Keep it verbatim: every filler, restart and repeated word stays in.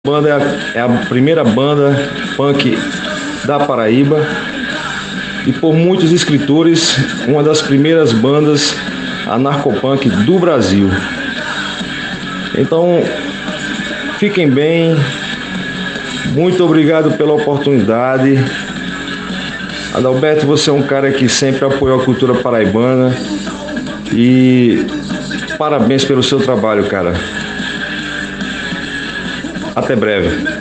Banda é a, é a primeira banda punk da Paraíba e, por muitos escritores, uma das primeiras bandas anarcopunk do Brasil. Então, fiquem bem, muito obrigado pela oportunidade. Adalberto, você é um cara que sempre apoiou a cultura paraibana e parabéns pelo seu trabalho, cara. Até breve.